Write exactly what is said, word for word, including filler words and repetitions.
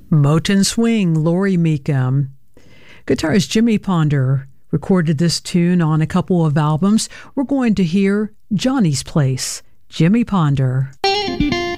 Motown Swing, Laurie Meekum. Guitarist Jimmy Ponder recorded this tune on a couple of albums. We're going to hear Johnny's Place, Jimmy Ponder.